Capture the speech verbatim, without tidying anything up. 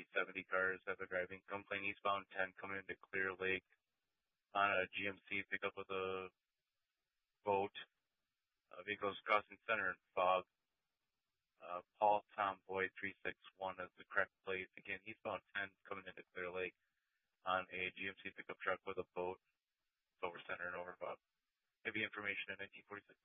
seventy cars that are driving. Complain eastbound ten coming into Clear Lake on a G M C pickup with a boat. Uh, vehicles crossing center in fog. Uh, Paul Tomboy three six one is the correct place. Again, eastbound ten coming into Clear Lake on a G M C pickup truck with a boat. Over center and over fog. Heavy information in nineteen forty-six.